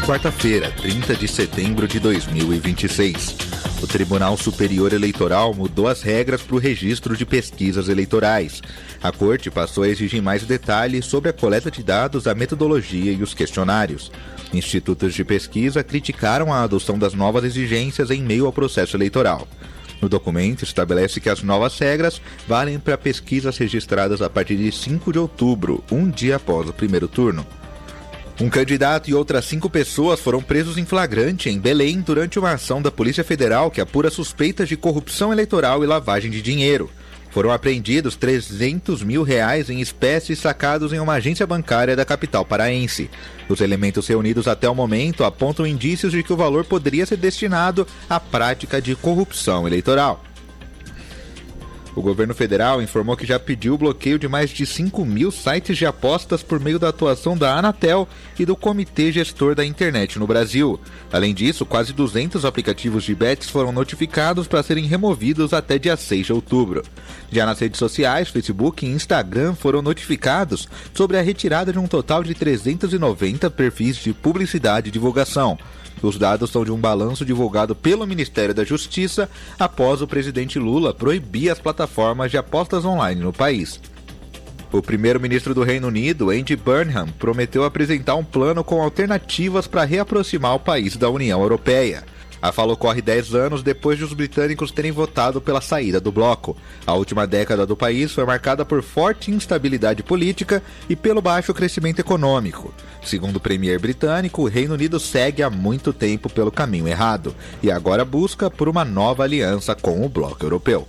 quarta-feira, 30 de setembro de 2026. O Tribunal Superior Eleitoral mudou as regras para o registro de pesquisas eleitorais. A Corte passou a exigir mais detalhes sobre a coleta de dados, a metodologia e os questionários. Institutos de pesquisa criticaram a adoção das novas exigências em meio ao processo eleitoral. O documento estabelece que as novas regras valem para pesquisas registradas a partir de 5 de outubro, um dia após o primeiro turno. Um candidato e outras 5 pessoas foram presos em flagrante em Belém durante uma ação da Polícia Federal que apura suspeitas de corrupção eleitoral e lavagem de dinheiro. Foram apreendidos R$300 mil em espécies sacados em uma agência bancária da capital paraense. Os elementos reunidos até o momento apontam indícios de que o valor poderia ser destinado à prática de corrupção eleitoral. O governo federal informou que já pediu o bloqueio de mais de 5.000 sites de apostas por meio da atuação da Anatel e do Comitê Gestor da Internet no Brasil. Além disso, quase 200 aplicativos de bets foram notificados para serem removidos até dia 6 de outubro. Já nas redes sociais, Facebook e Instagram foram notificados sobre a retirada de um total de 390 perfis de publicidade e divulgação. Os dados são de um balanço divulgado pelo Ministério da Justiça após o presidente Lula proibir as plataformas de apostas online no país. O primeiro-ministro do Reino Unido, Andy Burnham, prometeu apresentar um plano com alternativas para reaproximar o país da União Europeia. A fala ocorre 10 anos depois de os britânicos terem votado pela saída do bloco. A última década do país foi marcada por forte instabilidade política e pelo baixo crescimento econômico. Segundo o premier britânico, o Reino Unido segue há muito tempo pelo caminho errado e agora busca por uma nova aliança com o bloco europeu.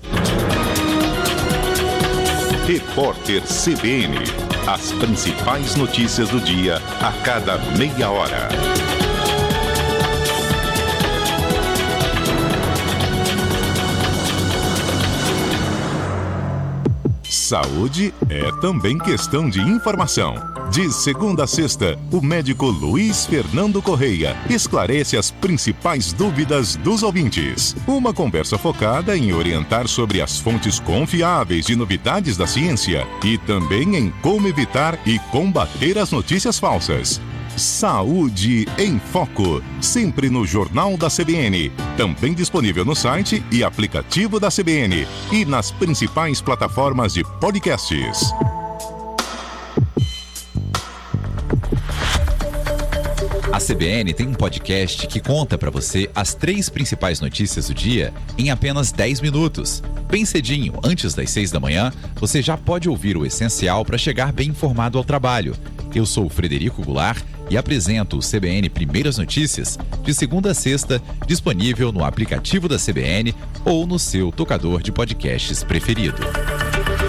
Repórter CBN. As principais notícias do dia a cada meia hora. Saúde é também questão de informação. De segunda a sexta, o médico Luiz Fernando Correia esclarece as principais dúvidas dos ouvintes. Uma conversa focada em orientar sobre as fontes confiáveis de novidades da ciência e também em como evitar e combater as notícias falsas. Saúde em Foco, sempre no Jornal da CBN, também disponível no site e aplicativo da CBN e nas principais plataformas de podcasts. A CBN tem um podcast que conta para você as 3 principais notícias do dia em apenas 10 minutos. Bem cedinho, antes das 6 da manhã, você já pode ouvir o essencial para chegar bem informado ao trabalho. Eu sou o Frederico Goulart e apresento o CBN Primeiras Notícias de segunda a sexta, disponível no aplicativo da CBN ou no seu tocador de podcasts preferido.